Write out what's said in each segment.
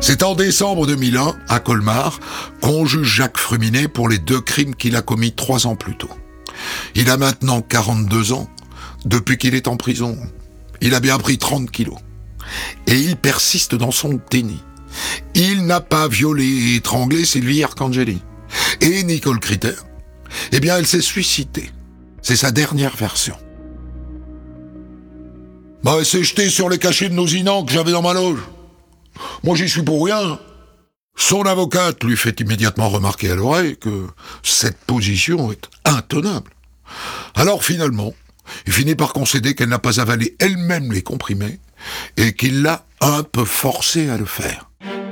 C'est en décembre 2001, à Colmar, qu'on juge Jacques Fruminet pour les 2 crimes qu'il a commis 3 ans plus tôt. Il a maintenant 42 ans, depuis qu'il est en prison. Il a bien pris 30 kilos. Et il persiste dans son déni. Il n'a pas violé et étranglé Sylvie Arcangeli. Et Nicole Critter, eh bien, elle s'est suicidée. C'est sa dernière version. Elle s'est jetée sur les cachets de Nosinant que j'avais dans ma loge. Moi, j'y suis pour rien. Son avocate lui fait immédiatement remarquer à l'oreille que cette position est intenable. Alors finalement, il finit par concéder qu'elle n'a pas avalé elle-même les comprimés et qu'il l'a un peu forcée à le faire.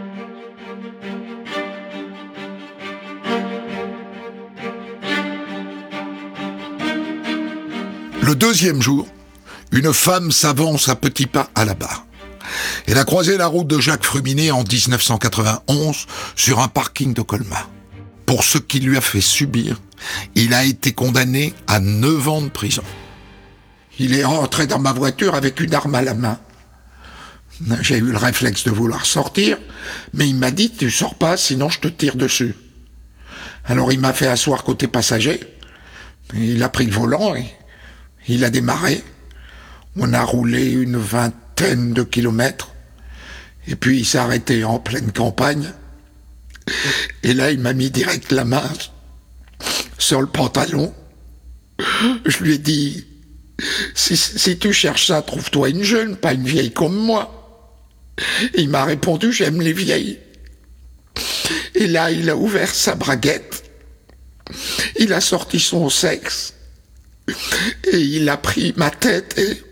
Le 2e jour, une femme s'avance à petits pas à la barre. Elle a croisé la route de Jacques Fruminet en 1991 sur un parking de Colmar. Pour ce qu'il lui a fait subir, il a été condamné à 9 ans de prison. Il est rentré dans ma voiture avec une arme à la main. J'ai eu le réflexe de vouloir sortir, mais il m'a dit « Tu sors pas, sinon je te tire dessus ». Alors il m'a fait asseoir côté passager. Il a pris le volant et il a démarré. On a roulé une 20aine de kilomètres. Et puis il s'est arrêté en pleine campagne. Et là, il m'a mis direct la main sur le pantalon. Je lui ai dit, si tu cherches ça, trouve-toi une jeune, pas une vieille comme moi. Et il m'a répondu, j'aime les vieilles. Et là, il a ouvert sa braguette. Il a sorti son sexe. Et il a pris ma tête et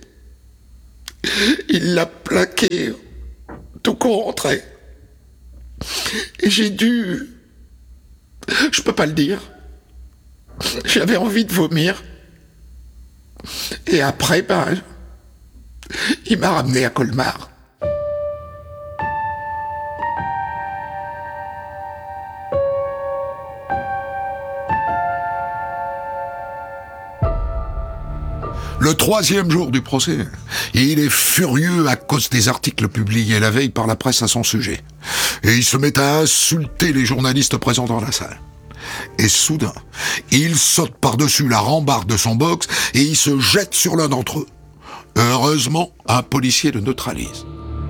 il l'a plaqué tout contre. Et j'ai dû... Je peux pas le dire. J'avais envie de vomir. Et après, il m'a ramené à Colmar. Le 3e jour du procès, il est furieux à cause des articles publiés la veille par la presse à son sujet. Et il se met à insulter les journalistes présents dans la salle. Et soudain, il saute par-dessus la rambarde de son box et il se jette sur l'un d'entre eux. Heureusement, un policier le neutralise.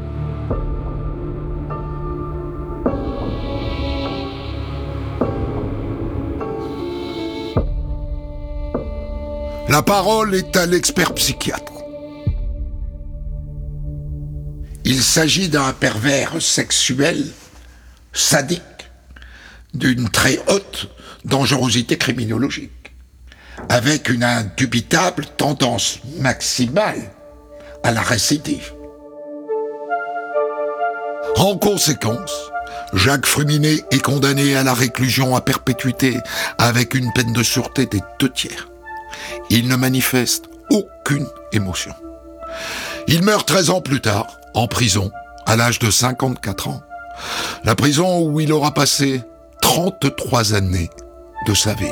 La parole est à l'expert psychiatre. Il s'agit d'un pervers sexuel, sadique, d'une très haute dangerosité criminologique, avec une indubitable tendance maximale à la récidive. En conséquence, Jacques Fruminet est condamné à la réclusion à perpétuité avec une peine de sûreté des 2/3. Il ne manifeste aucune émotion. Il meurt 13 ans plus tard, en prison, à l'âge de 54 ans. La prison où il aura passé 33 années de sa vie.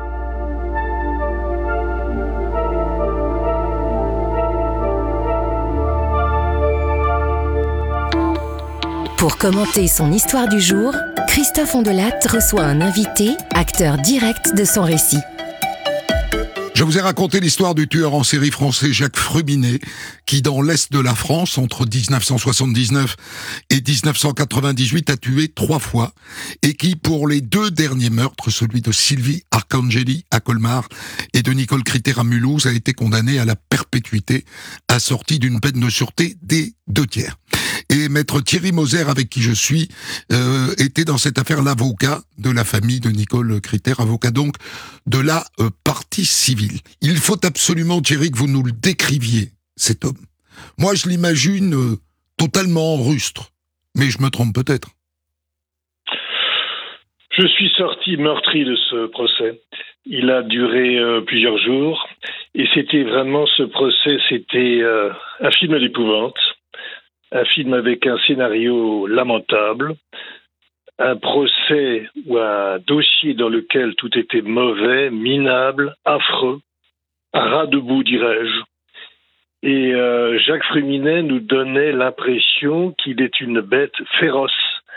Pour commenter son histoire du jour, Christophe Ondelat reçoit un invité, acteur direct de son récit. Je vous ai raconté l'histoire du tueur en série français Jacques Fruminet, qui dans l'Est de la France, entre 1979 et 1998, a tué 3 fois, et qui, pour les 2 derniers meurtres, celui de Sylvie Arcangeli à Colmar et de Nicole Critter à Mulhouse, a été condamné à la perpétuité, assorti d'une peine de sûreté des 2/3. Et maître Thierry Moser, avec qui je suis, était dans cette affaire l'avocat de la famille de Nicole Critter, avocat donc de la partie civile. Il faut absolument, Thierry, que vous nous le décriviez, cet homme. Moi, je l'imagine totalement rustre, mais je me trompe peut-être. Je suis sorti meurtri de ce procès. Il a duré plusieurs jours, et c'était vraiment ce procès, c'était un film d'épouvante. Un film avec un scénario lamentable, un procès ou un dossier dans lequel tout était mauvais, minable, affreux, à ras debout, dirais-je. Et Jacques Fruminet nous donnait l'impression qu'il est une bête féroce,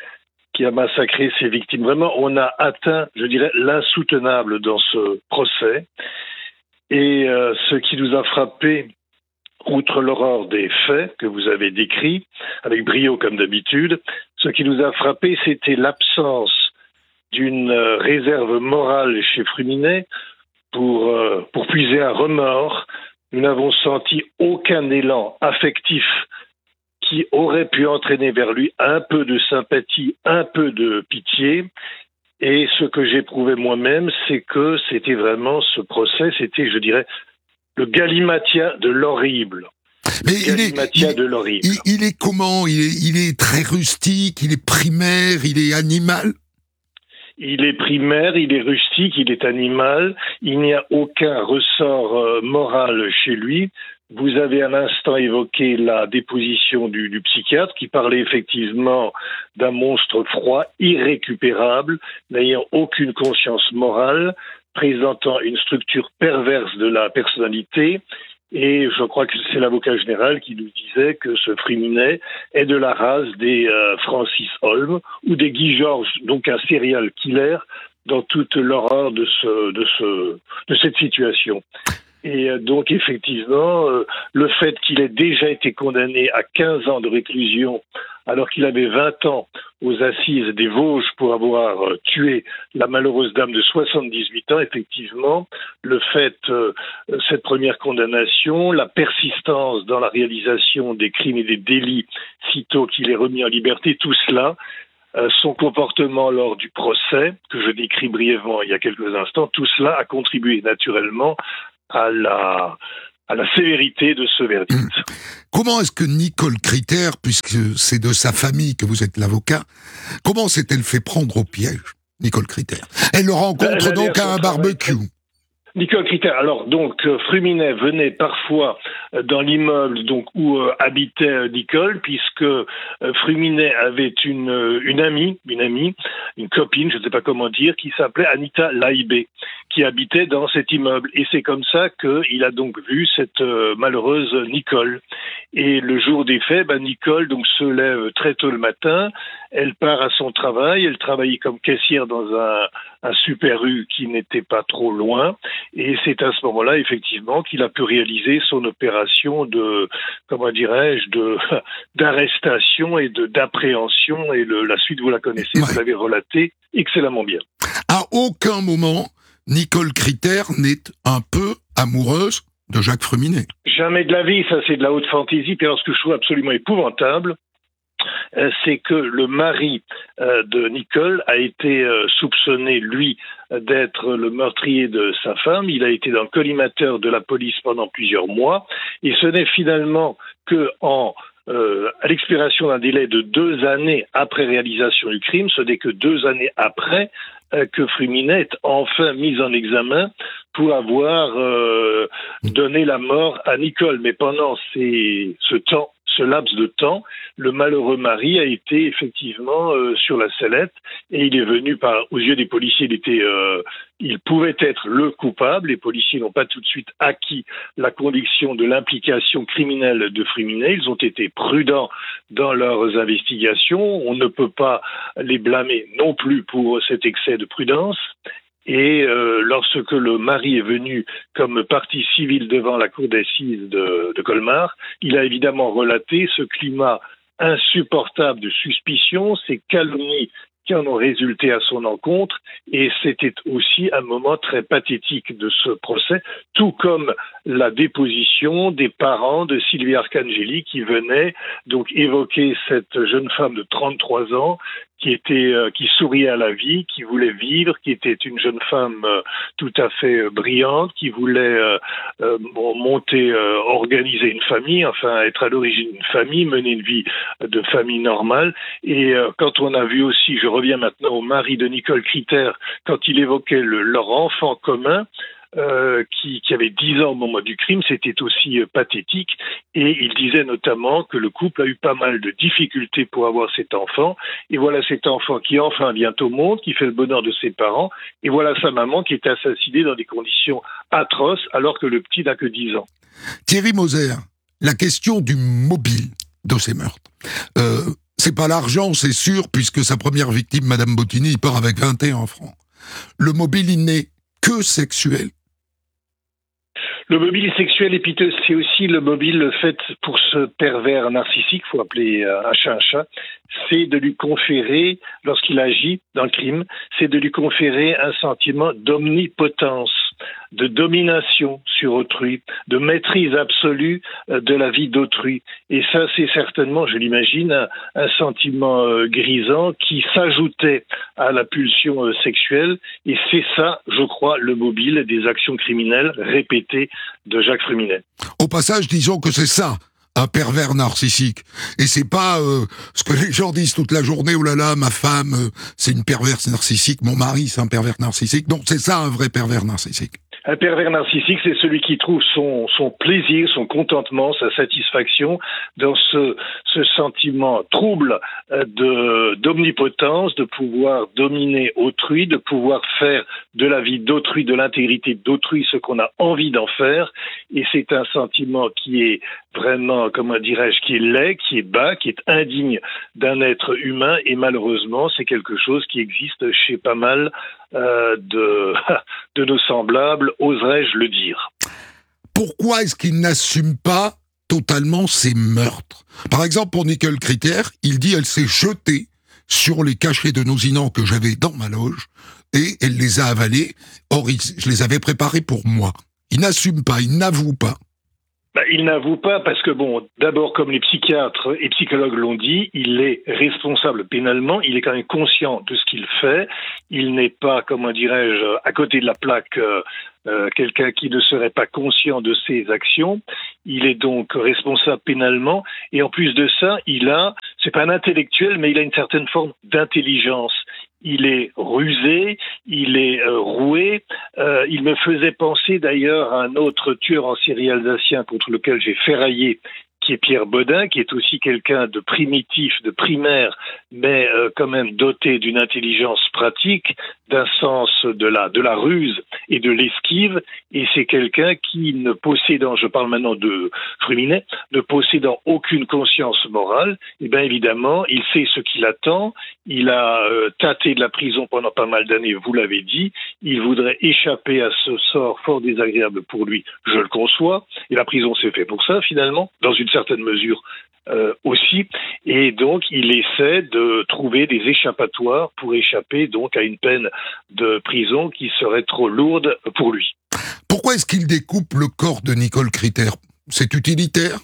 qui a massacré ses victimes. Vraiment, on a atteint, je dirais, l'insoutenable dans ce procès. Et ce qui nous a frappé, outre l'horreur des faits que vous avez décrits, avec brio comme d'habitude, ce qui nous a frappé, c'était l'absence d'une réserve morale chez Fruminet pour puiser un remords. Nous n'avons senti aucun élan affectif qui aurait pu entraîner vers lui un peu de sympathie, un peu de pitié. Et ce que j'éprouvais moi-même, c'est que c'était vraiment ce procès, c'était, je dirais, le galimatia de l'horrible. Mais il est comment ? Il est très rustique, il est primaire, il est animal ? Il est primaire, il est rustique, il est animal. Il n'y a aucun ressort moral chez lui. Vous avez à l'instant évoqué la déposition du psychiatre qui parlait effectivement d'un monstre froid, irrécupérable, n'ayant aucune conscience morale, présentant une structure perverse de la personnalité. Et je crois que c'est l'avocat général qui nous disait que ce Fruminet est de la race des Francis Holm ou des Guy Georges, donc un serial killer dans toute l'horreur de cette situation. Et donc, effectivement, le fait qu'il ait déjà été condamné à 15 ans de réclusion, alors qu'il avait 20 ans aux assises des Vosges pour avoir tué la malheureuse dame de 78 ans, effectivement, le fait, cette première condamnation, la persistance dans la réalisation des crimes et des délits, sitôt qu'il est remis en liberté, tout cela, son comportement lors du procès, que je décris brièvement il y a quelques instants, tout cela a contribué naturellement à la sévérité de ce verdict. Comment est-ce que Nicole Critter, puisque c'est de sa famille que vous êtes l'avocat, comment s'est-elle fait prendre au piège, Nicole Critter ? Elle le rencontre donc à un barbecue. Nicole Critter, alors donc Fruminet venait parfois dans l'immeuble donc où habitait Nicole, puisque Fruminet avait une amie, une copine, je ne sais pas comment dire, qui s'appelait Anita Laibé, qui habitait dans cet immeuble. Et c'est comme ça qu'il a donc vu cette malheureuse Nicole. Et le jour des faits, Nicole donc se lève très tôt le matin, elle part à son travail, elle travaillait comme caissière dans un Super U qui n'était pas trop loin, et c'est à ce moment-là, effectivement, qu'il a pu réaliser son opération d'arrestation et d'appréhension, et la suite, vous la connaissez, vous l'avez relaté excellemment bien. À aucun moment, Nicole Critter n'est un peu amoureuse de Jacques Fruminet. Jamais de la vie, ça c'est de la haute fantaisie. Puis alors ce que je trouve absolument épouvantable, c'est que le mari de Nicole a été soupçonné, lui, d'être le meurtrier de sa femme. Il a été dans le collimateur de la police pendant plusieurs mois. Et ce n'est finalement à l'expiration d'un délai de 2 années après réalisation du crime, ce n'est que 2 années après que Fruminet est enfin mis en examen pour avoir donné la mort à Nicole. Mais pendant ce laps de temps, le malheureux mari a été effectivement sur la sellette, et il est venu aux yeux des policiers, il pouvait être le coupable. Les policiers n'ont pas tout de suite acquis la conviction de l'implication criminelle de Fruminet. Ils ont été prudents dans leurs investigations. On ne peut pas les blâmer non plus pour cet excès de prudence. Et lorsque le mari est venu comme partie civile devant la cour d'assises de Colmar, il a évidemment relaté ce climat insupportable de suspicion, ces calomnies qui en ont résulté à son encontre, et c'était aussi un moment très pathétique de ce procès, tout comme la déposition des parents de Sylvie Arcangeli qui venaient donc évoquer cette jeune femme de 33 ans qui souriait à la vie, qui voulait vivre, qui était une jeune femme tout à fait brillante, qui voulait organiser une famille, enfin être à l'origine d'une famille, mener une vie de famille normale. Et quand on a vu aussi, je reviens maintenant au mari de Nicole Critter, quand il évoquait leur enfant commun, qui avait 10 ans au moment du crime, c'était aussi pathétique, et il disait notamment que le couple a eu pas mal de difficultés pour avoir cet enfant, et voilà cet enfant qui enfin vient au monde, qui fait le bonheur de ses parents, et voilà sa maman qui est assassinée dans des conditions atroces alors que le petit n'a que 10 ans. Thierry Moser, la question du mobile de ces meurtres, C'est pas l'argent, c'est sûr, puisque sa première victime, Madame Bottini, il part avec 21 francs. Le mobile, il n'est que sexuel. Le mobile sexuel, et puis c'est aussi le mobile fait pour ce pervers narcissique, faut appeler un chat, c'est de lui conférer, lorsqu'il agit dans le crime, c'est de lui conférer un sentiment d'omnipotence, de domination sur autrui, de maîtrise absolue de la vie d'autrui. Et ça, c'est certainement, je l'imagine, un sentiment grisant qui s'ajoutait à la pulsion sexuelle. Et c'est ça, je crois, le mobile des actions criminelles répétées de Jacques Fruminet. Au passage, disons que c'est ça, un pervers narcissique. Et c'est pas ce que les gens disent toute la journée, oh là là, ma femme, c'est une perverse narcissique, mon mari, c'est un pervers narcissique. Donc c'est ça un vrai pervers narcissique. Un pervers narcissique, c'est celui qui trouve son plaisir, son contentement, sa satisfaction dans ce sentiment trouble d'omnipotence, de pouvoir dominer autrui, de pouvoir faire de la vie d'autrui, de l'intégrité d'autrui, ce qu'on a envie d'en faire. Et c'est un sentiment qui est vraiment, comment dirais-je, qui est laid, qui est bas, qui est indigne d'un être humain. Et malheureusement, c'est quelque chose qui existe chez pas mal de nos semblables, oserais-je le dire. Pourquoi est-ce qu'il n'assume pas totalement ses meurtres? Par exemple, pour Nicole Critère, il dit « Elle s'est jetée sur les cachets de Nosinant que j'avais dans ma loge et elle les a avalés. Or, je les avais préparés pour moi. » Il n'assume pas, il n'avoue pas. Il n'avoue pas parce que, bon, d'abord, comme les psychiatres et psychologues l'ont dit, il est responsable pénalement, il est quand même conscient de ce qu'il fait, il n'est pas, comment dirais-je, à côté de la plaque, quelqu'un qui ne serait pas conscient de ses actions, il est donc responsable pénalement, et en plus de ça, c'est pas un intellectuel, mais il a une certaine forme d'intelligence. Il est rusé, il est roué. Il me faisait penser d'ailleurs à un autre tueur en série alsacien contre lequel j'ai ferraillé, qui est Pierre Bodin, qui est aussi quelqu'un de primitif, de primaire, mais quand même doté d'une intelligence pratique, d'un sens de la ruse et de l'esquive, et c'est quelqu'un qui, ne possédant, je parle maintenant de Fruminet, ne possédant aucune conscience morale, et bien évidemment, il sait ce qu'il attend, il a tâté de la prison pendant pas mal d'années, vous l'avez dit, il voudrait échapper à ce sort fort désagréable pour lui, je le conçois, et la prison c'est fait pour ça finalement, dans une certaine mesure aussi, et donc il essaie de trouver des échappatoires pour échapper donc à une peine de prison qui serait trop lourde pour lui. Pourquoi est-ce qu'il découpe le corps de Nicole Critère? C'est utilitaire?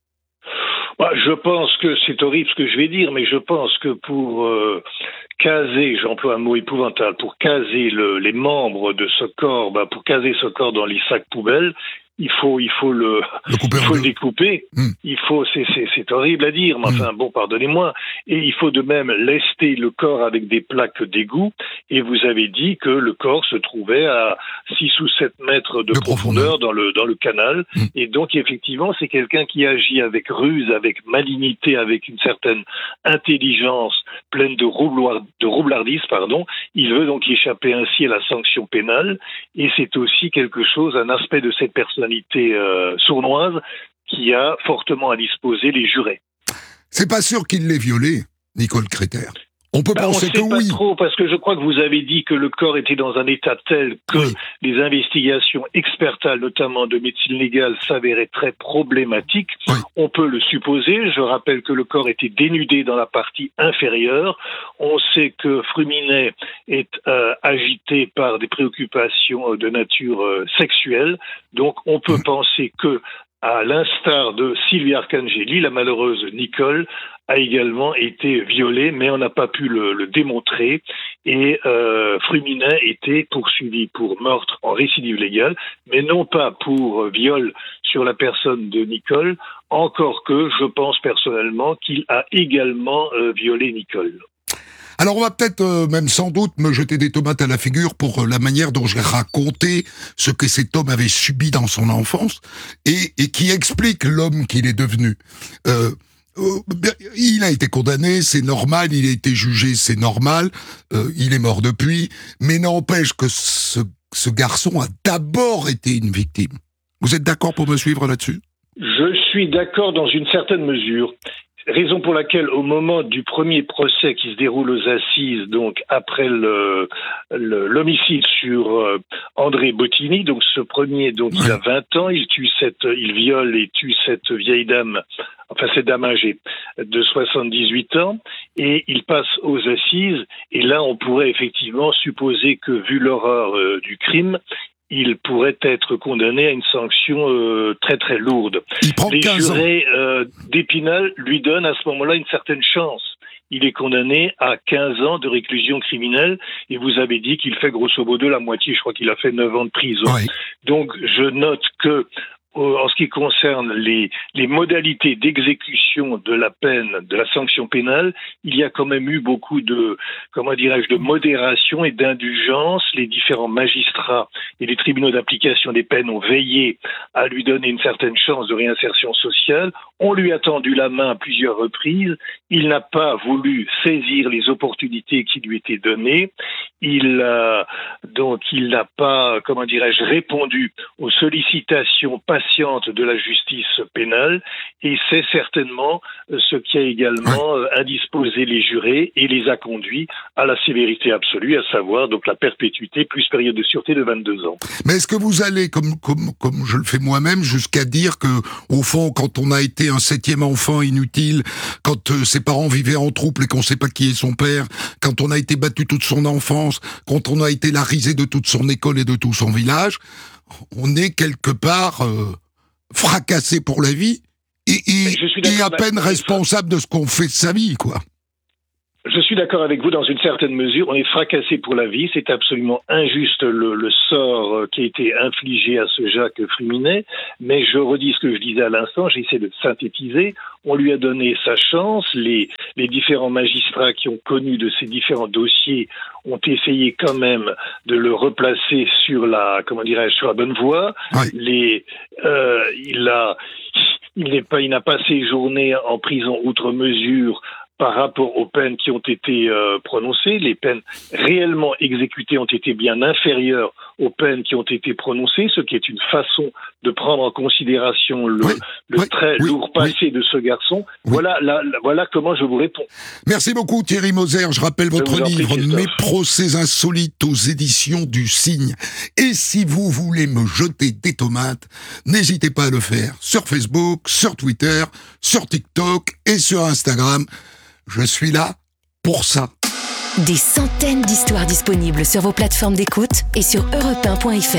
Je pense que c'est horrible ce que je vais dire, mais je pense que pour caser, j'emploie un mot épouvantable, pour caser les membres de ce corps, pour caser ce corps dans les sacs poubelles, il faut le découper. C'est horrible à dire, mais enfin, bon, pardonnez-moi. Et il faut de même lester le corps avec des plaques d'égout. Et vous avez dit que le corps se trouvait à 6 ou 7 mètres de profondeur dans le canal. Et donc, effectivement, c'est quelqu'un qui agit avec ruse, avec malignité, avec une certaine intelligence pleine de roublardise, pardon. Il veut donc échapper ainsi à la sanction pénale. Et c'est aussi quelque chose, un aspect de cette personnalité sournoise qui a fortement à disposer les jurés. C'est pas sûr qu'il l'ait violée, Nicole Critère. On peut penser que oui. On ne sait pas trop, parce que je crois que vous avez dit que le corps était dans un état tel que les investigations expertales, notamment de médecine légale, s'avéraient très problématiques. Oui. On peut le supposer. Je rappelle que le corps était dénudé dans la partie inférieure. On sait que Fruminet est agité par des préoccupations de nature sexuelle. Donc on peut penser que, à l'instar de Sylvia Arcangeli, la malheureuse Nicole a également été violée, mais on n'a pas pu le démontrer. Et Fruminet était poursuivi pour meurtre en récidive légale, mais non pas pour viol sur la personne de Nicole, encore que je pense personnellement qu'il a également violé Nicole. Alors on va peut-être même sans doute me jeter des tomates à la figure pour la manière dont j'ai raconté ce que cet homme avait subi dans son enfance et qui explique l'homme qu'il est devenu. Il a été condamné, c'est normal, il a été jugé, c'est normal, il est mort depuis, mais n'empêche que ce garçon a d'abord été une victime. Vous êtes d'accord pour me suivre là-dessus ? Je suis d'accord dans une certaine mesure. Raison pour laquelle, au moment du premier procès qui se déroule aux assises, donc après l'homicide sur André Bottini, donc ce premier, donc il a 20 ans, il viole et tue cette vieille dame, enfin cette dame âgée de 78 ans, et il passe aux assises. Et là, on pourrait effectivement supposer que, vu l'horreur du crime, il pourrait être condamné à une sanction très très lourde. Les jurés d'Épinal lui donnent à ce moment-là une certaine chance. Il est condamné à 15 ans de réclusion criminelle, et vous avez dit qu'il fait grosso modo la moitié, je crois qu'il a fait 9 ans de prison. Oui. Donc je note que, en ce qui concerne les modalités d'exécution de la peine, de la sanction pénale, il y a quand même eu beaucoup de, de modération et d'indulgence. Les différents magistrats et les tribunaux d'application des peines ont veillé à lui donner une certaine chance de réinsertion sociale. On lui a tendu la main à plusieurs reprises. Il n'a pas voulu saisir les opportunités qui lui étaient données. Il n'a pas, répondu aux sollicitations patiente de la justice pénale, et c'est certainement ce qui a également indisposé les jurés et les a conduits à la sévérité absolue, à savoir donc la perpétuité plus période de sûreté de 22 ans. Mais est-ce que vous allez, comme je le fais moi-même, jusqu'à dire que, au fond, quand on a été un 7e enfant inutile, quand ses parents vivaient en trouble et qu'on ne sait pas qui est son père, quand on a été battu toute son enfance, quand on a été la risée de toute son école et de tout son village, on est quelque part fracassé pour la vie et à peine responsable de ce qu'on fait de sa vie, quoi. Je suis d'accord avec vous dans une certaine mesure. On est fracassé pour la vie. C'est absolument injuste le sort qui a été infligé à ce Jacques Fruminet. Mais je redis ce que je disais à l'instant. J'essaie de synthétiser. On lui a donné sa chance. Les différents magistrats qui ont connu de ces différents dossiers ont essayé quand même de le replacer sur la bonne voie. Oui. Il n'a pas séjourné en prison outre mesure par rapport aux peines qui ont été prononcées. Les peines réellement exécutées ont été bien inférieures aux peines qui ont été prononcées, ce qui est une façon de prendre en considération le très lourd passé de ce garçon. Oui. Voilà comment je vous réponds. Merci beaucoup Thierry Moser. Je rappelle votre livre « Mes procès insolites » aux éditions du Cygne. Et si vous voulez me jeter des tomates, n'hésitez pas à le faire sur Facebook, sur Twitter, sur TikTok et sur Instagram. Je suis là pour ça. Des centaines d'histoires disponibles sur vos plateformes d'écoute et sur europe1.fr.